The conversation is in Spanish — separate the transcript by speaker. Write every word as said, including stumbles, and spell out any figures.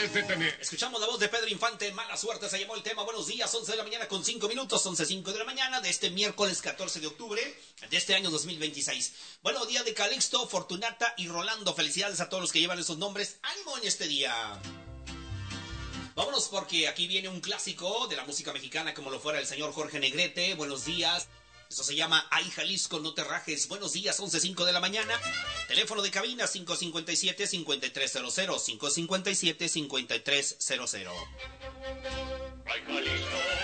Speaker 1: puedes detener.
Speaker 2: Escuchamos la voz de Pedro Infante, Mala Suerte se llamó el tema. Buenos días, once de la mañana con cinco minutos, once cinco de la mañana de este miércoles catorce de octubre de este año dos mil veintiséis. Bueno, día de Calixto, Fortunata y Rolando. Felicidades a todos los que llevan esos nombres. ¡Ánimo en este día! Vámonos porque aquí viene un clásico de la música mexicana como lo fuera el señor Jorge Negrete. Buenos días. Esto se llama Ay Jalisco, no te rajes. Buenos días, once cinco de la mañana. Teléfono de cabina cinco cinco siete, cinco tres cero cero, cinco cinco siete, cinco tres cero cero.
Speaker 3: Ay Jalisco.